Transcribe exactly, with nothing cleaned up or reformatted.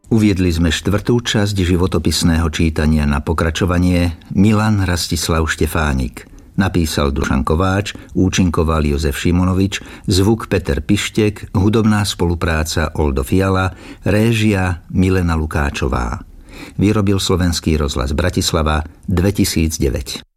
Uviedli sme štvrtú časť životopisného čítania. Na pokračovanie Milan Rastislav Štefánik. Napísal Dušan Kováč, účinkoval Jozef Šimonovič, zvuk Peter Pištek, hudobná spolupráca Oldo Fiala, réžia Milena Lukáčová. Vyrobil Slovenský rozhlas Bratislava dvetisícdeväť.